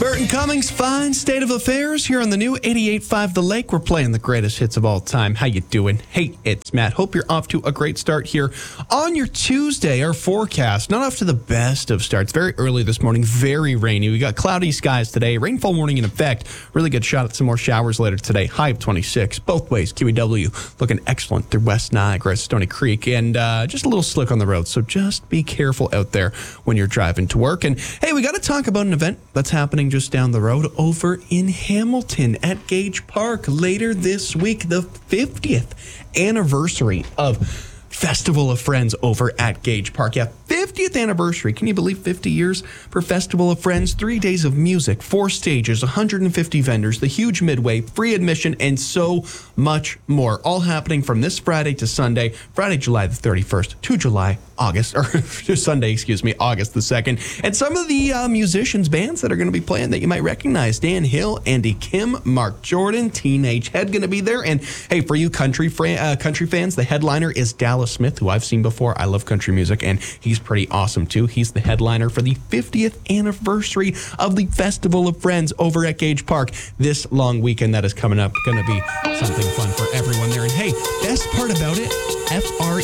Burton Cummings, fine state of affairs here on the new 88.5 The Lake. We're playing the greatest hits of all time. How you doing? Hey, it's Matt. Hope you're off to a great start here on your Tuesday. Our forecast, not off to the best of starts. Very early this morning, very rainy. We got cloudy skies today. Rainfall warning in effect. Really good shot at some more showers later today. High of 26. Both ways, QEW looking excellent through West Niagara, Stony Creek, and just a little slick on the road. So just be careful out there when you're driving to work. And hey, we got to talk about an event that's happening just down the road over in Hamilton at Gage Park later this week, the 50th anniversary of Festival of Friends over at Gage Park. Yeah, 50th anniversary. Can you believe 50 years for Festival of Friends? 3 days of music, 4 stages, 150 vendors, the huge midway, free admission, and so much more. All happening from this Friday to Sunday, Friday, July the 31st to August the 2nd. And some of the musicians, bands that are going to be playing that you might recognize: Dan Hill, Andy Kim, Mark Jordan, Teenage Head going to be there. And hey, for you country fans, the headliner is Dallas Smith, who I've seen before. I love country music, and he's pretty awesome too. He's the headliner for the 50th anniversary of the Festival of Friends over at Gage Park this long weekend that is coming up. Going to be something fun for everyone there. And hey, best part about it, FRE